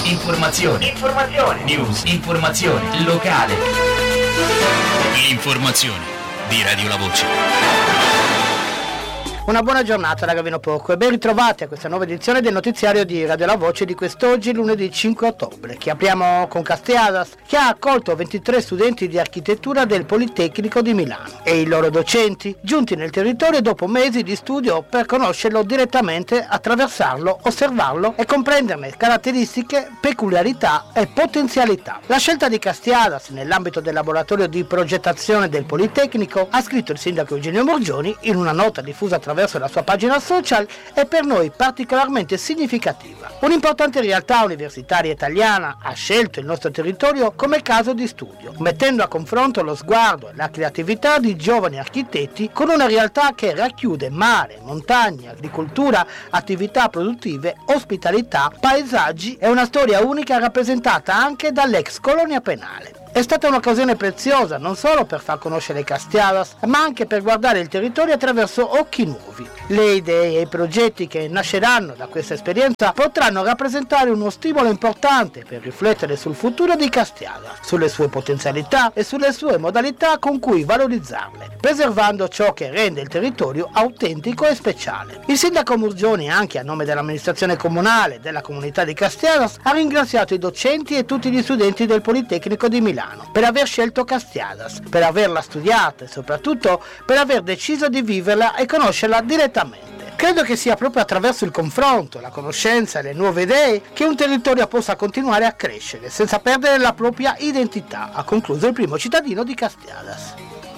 Informazione. News. Informazione locale. L'informazione di Radio La Voce. Una buona giornata da Gavino Porco e ben ritrovati a questa nuova edizione del notiziario di Radio La Voce di quest'oggi, lunedì 5 ottobre, che apriamo con Castiadas, che ha accolto 23 studenti di architettura del Politecnico di Milano e i loro docenti, giunti nel territorio dopo mesi di studio per conoscerlo direttamente, attraversarlo, osservarlo e comprenderne caratteristiche, peculiarità e potenzialità. La scelta di Castiadas nell'ambito del laboratorio di progettazione del Politecnico, ha scritto il sindaco Eugenio Morgioni in una nota diffusa attraverso la sua pagina social, è per noi particolarmente significativa. Un'importante realtà universitaria italiana ha scelto il nostro territorio come caso di studio, mettendo a confronto lo sguardo e la creatività di giovani architetti con una realtà che racchiude mare, montagne, agricoltura, attività produttive, ospitalità, paesaggi e una storia unica rappresentata anche dall'ex colonia penale. È stata un'occasione preziosa non solo per far conoscere Castiadas, ma anche per guardare il territorio attraverso occhi nuovi. Le idee e i progetti che nasceranno da questa esperienza potranno rappresentare uno stimolo importante per riflettere sul futuro di Castiadas, sulle sue potenzialità e sulle sue modalità con cui valorizzarle, preservando ciò che rende il territorio autentico e speciale. Il sindaco Morgioni, anche a nome dell'amministrazione comunale e della comunità di Castiadas, ha ringraziato i docenti e tutti gli studenti del Politecnico di Milano per aver scelto Castiadas, per averla studiata e soprattutto per aver deciso di viverla e conoscerla direttamente. Credo che sia proprio attraverso il confronto, la conoscenza e le nuove idee che un territorio possa continuare a crescere senza perdere la propria identità, ha concluso il primo cittadino di Castiadas.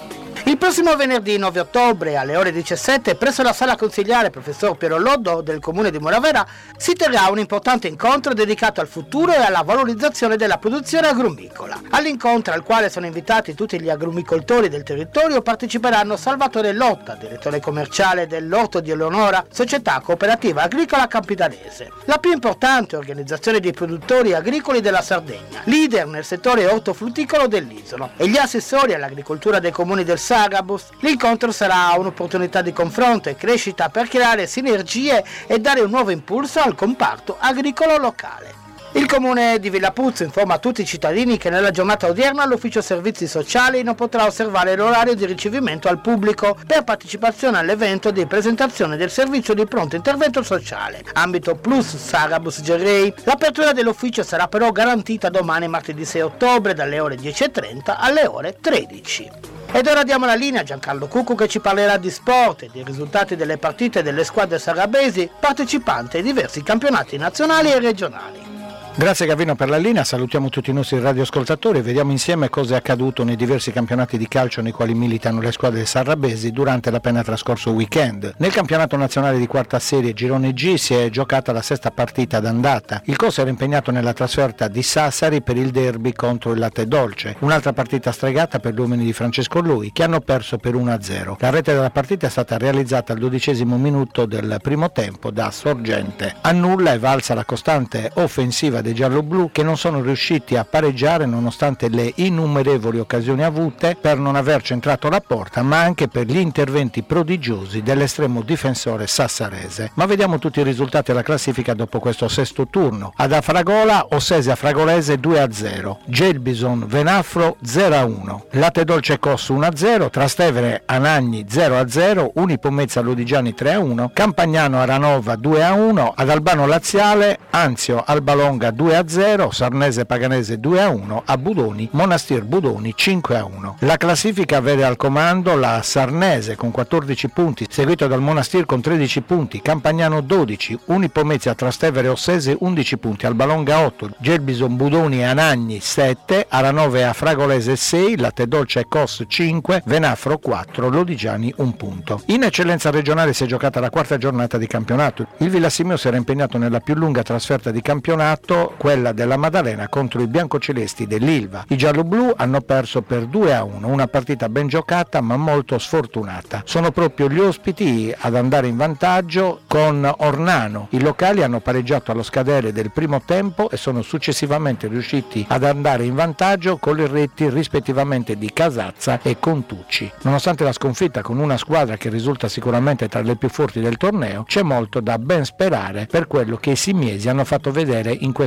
Il prossimo venerdì 9 ottobre alle ore 17 presso la sala consigliare professor Piero Loddo del comune di Moravera si terrà un importante incontro dedicato al futuro e alla valorizzazione della produzione agrumicola. All'incontro, al quale sono invitati tutti gli agrumicoltori del territorio, parteciperanno Salvatore Lotta, direttore commerciale dell'Orto di Eleonora, società cooperativa agricola campidanese, la più importante organizzazione di produttori agricoli della Sardegna, leader nel settore ortofrutticolo dell'isola, e gli assessori all'agricoltura dei comuni del Sarabus. L'incontro sarà un'opportunità di confronto e crescita per creare sinergie e dare un nuovo impulso al comparto agricolo locale. Il comune di Villapuzzo informa a tutti i cittadini che nella giornata odierna l'ufficio servizi sociali non potrà osservare l'orario di ricevimento al pubblico per partecipazione all'evento di presentazione del servizio di pronto intervento sociale, ambito Plus Sarabus Gerrei. L'apertura dell'ufficio sarà però garantita domani martedì 6 ottobre dalle ore 10:30 alle ore 13. Ed ora diamo la linea a Giancarlo Cuccu che ci parlerà di sport e dei risultati delle partite delle squadre sarabesi partecipanti ai diversi campionati nazionali e regionali. Grazie Gavino per la linea, salutiamo tutti i nostri radioascoltatori e vediamo insieme cosa è accaduto nei diversi campionati di calcio nei quali militano le squadre sarabesi durante l'appena trascorso weekend. Nel campionato nazionale di quarta serie Girone G si è giocata la sesta partita d'andata. Il COS era impegnato nella trasferta di Sassari per il derby contro il Latte Dolce, un'altra partita stregata per gli uomini di Francesco Lui che hanno perso per 1-0. La rete della partita è stata realizzata al 12° minuto del primo tempo da Sorgente. A nulla è valsa la costante offensiva dei gialloblu che non sono riusciti a pareggiare nonostante le innumerevoli occasioni avute per non aver centrato la porta, ma anche per gli interventi prodigiosi dell'estremo difensore sassarese. Ma vediamo tutti i risultati della classifica dopo questo sesto turno. Ad Afragola, Ossesia Fragolese 2-0, Gelbison Venafro 0-1, Latte Dolce Cos 1-0, Trastevere Anagni 0-0, Unipomezza Lodigiani 3-1, Campagnano Aranova 2-1, ad Albano Laziale Anzio Albalonga 2-0, Sarnese Paganese 2-1, a Budoni Monastir Budoni 5-1. La classifica vede al comando la Sarnese con 14 punti, seguito dal Monastir con 13 punti, Campagnano 12, Unipomezia Trastevere Ossese 11 punti, Albalonga 8, Gelbison Budoni e Anagni 7, Aranove a Fragolese 6, Latte Dolce e Cos 5, Venafro 4, Lodigiani 1 punto. In eccellenza regionale si è giocata la quarta giornata di campionato. Il Villassimio si era impegnato nella più lunga trasferta di campionato, quella della Maddalena contro i biancocelesti dell'Ilva. I gialloblu hanno perso per 2-1, una partita ben giocata ma molto sfortunata. Sono proprio gli ospiti ad andare in vantaggio con Ornano. I locali hanno pareggiato allo scadere del primo tempo e sono successivamente riusciti ad andare in vantaggio con le reti rispettivamente di Casazza e Contucci. Nonostante la sconfitta con una squadra che risulta sicuramente tra le più forti del torneo, c'è molto da ben sperare per quello che i simiesi hanno fatto vedere in questo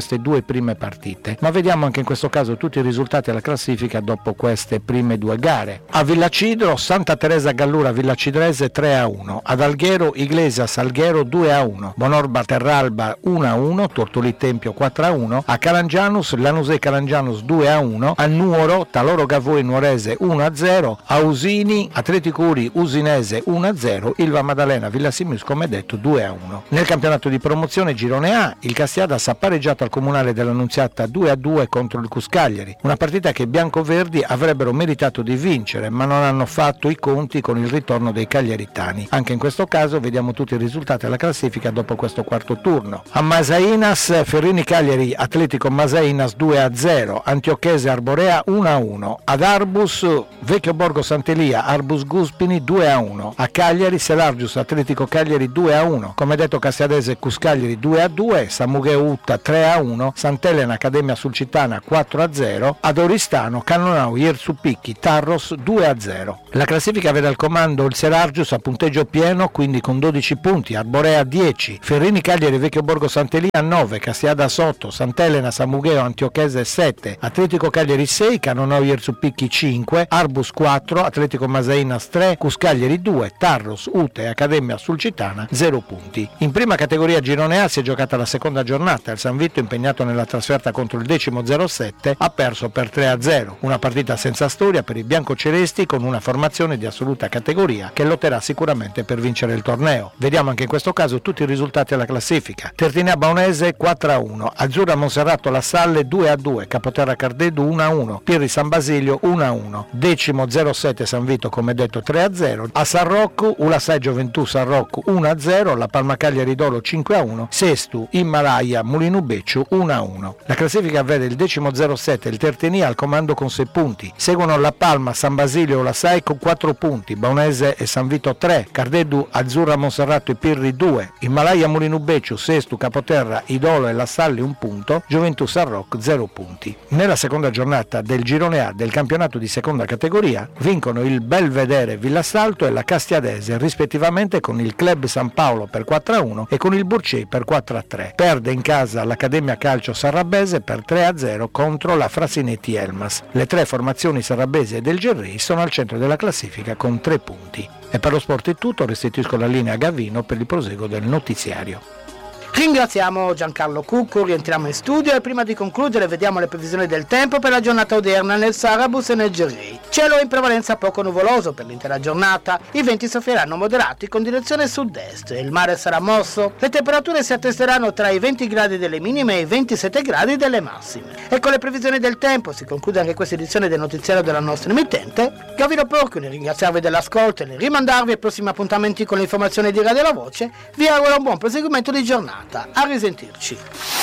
queste due prime partite. Ma vediamo anche in questo caso tutti i risultati alla classifica dopo queste prime due gare. A Villacidro, Santa Teresa Gallura Villacidrese 3-1, ad Alghero Iglesias Alghero 2-1, Bonorba Terralba 1-1, Tortoli Tempio 4-1, a Calangianus Lanusei Calangianus 2-1, a Nuoro Taloro Gavoi Nuorese 1-0, a Usini Atletico Uri Usinese 1-0, Ilva Maddalena Villasimus come detto 2-1. Nel campionato di promozione Girone A, il Castiadas ha pareggiato al Comunale dell'Annunziata 2-2 contro il Cuscagliari, una partita che i biancoverdi avrebbero meritato di vincere, ma non hanno fatto i conti con il ritorno dei cagliaritani. Anche in questo caso vediamo tutti i risultati alla classifica dopo questo quarto turno. A Masainas Ferrini Cagliari Atletico Masainas 2-0, Antiochese Arborea 1-1, ad Arbus Vecchio Borgo Sant'Elia Arbus Guspini 2-1, a Cagliari Selargius Atletico Cagliari 2-1, come detto Castiadese Cuscagliari 2-2, Samugheo Utta 3-1, Sant'Elena Accademia Sulcitana 4-0, ad Oristano Cannonau Iersupicchi Tarros 2-0. La classifica vede al comando il Selargius a punteggio pieno, quindi con 12 punti, Arborea 10, Ferrini Cagliari Vecchio Borgo Sant'Elia 9, Castiadas 8, Sant'Elena Samugheo Antiochese 7, Atletico Cagliari 6, Cannonau Iersupicchi 5, Arbus 4, Atletico Masainas 3, Cuscagliari 2, Tarros, Ute e Accademia Sulcitana 0 punti. In prima categoria Girone A si è giocata la seconda giornata, il San Vito impegnato nella trasferta contro il 10-07 ha perso per 3-0, una partita senza storia per i biancocelesti con una formazione di assoluta categoria che lotterà sicuramente per vincere il torneo. Vediamo anche in questo caso tutti i risultati alla classifica. Tertinea Baunese 4-1, Azzurra Monserrato La Salle 2-2, Capoterra Cardeddu 1-1, Pirri San Basilio 1-1, decimo 07 San Vito come detto 3-0, a San Rocco Ulasai Gioventù San Rocco 1-0, La Palma Cagliari Dolo 5-1, sestu Himalaya Mulinu Becciu 1-1. La classifica vede il decimo 07 il Tertenia al comando con 6 punti, seguono La Palma, San Basilio e Ulasai con 4 punti, Baunese e San Vito 3, Cardeddu, Azzurra Monserrato e Pirri 2, Himalaya Mulinu Becciu, sestu Capoterra, Idolo e La Salle 1 punto, Gioventù San Rocco 0 punti. Nella seconda giornata del Girone A del campionato di seconda categoria vincono il Belvedere Villassalto e la Castiadese rispettivamente con il Club San Paolo per 4-1 e con il Burcei per 4-3. Perde in casa l'Accademia Calcio Sarrabese per 3-0 contro la Frasinetti Elmas. Le tre formazioni sarrabesi e del Gerri sono al centro della classifica con 3 punti. E per lo sport è tutto, restituisco la linea a Gavino per il proseguo del notiziario. Ringraziamo Giancarlo Cucco, rientriamo in studio e prima di concludere vediamo le previsioni del tempo per la giornata odierna nel Sarabus e nel Gerri. Cielo in prevalenza poco nuvoloso per l'intera giornata, i venti soffieranno moderati con direzione sud-est, il mare sarà mosso, le temperature si attesteranno tra i 20 gradi delle minime e i 27 gradi delle massime. E con le previsioni del tempo si conclude anche questa edizione del notiziario della nostra emittente. Gavino Porco, nel ringraziarvi dell'ascolto e nel rimandarvi ai prossimi appuntamenti con le informazioni di Radio La Voce, vi auguro un buon proseguimento di giornata. A risentirci.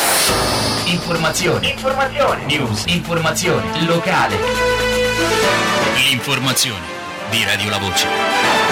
Informazione, news, informazione locale. L'informazione di Radio La Voce.